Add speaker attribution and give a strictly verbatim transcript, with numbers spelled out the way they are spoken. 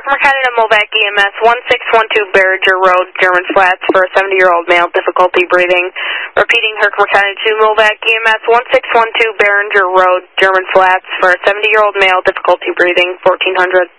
Speaker 1: Mercado to Movac E M S, one six one two Barringer Road, German Flats, for a seventy-year-old male, difficulty breathing. Repeating, Herc Mercado to Movac E M S, one six one two Barringer Road, German Flats, for a seventy-year-old male, difficulty breathing, fourteen hundred.